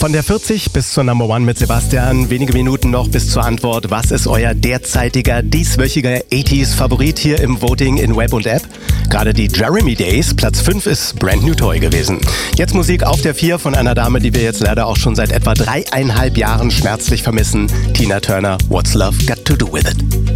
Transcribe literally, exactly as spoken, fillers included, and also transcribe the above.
Von der vierzig bis zur Number One mit Sebastian. Wenige Minuten noch bis zur Antwort. Was ist euer derzeitiger, dieswöchiger achtziger-Favorit hier im Voting in Web und App? Gerade die Jeremy Days, Platz fünf ist Brand New Toy gewesen. Jetzt Musik auf der vier von einer Dame, die wir jetzt leider auch schon seit etwa dreieinhalb Jahren schmerzlich vermissen. Tina Turner, What's Love Got to Do With It?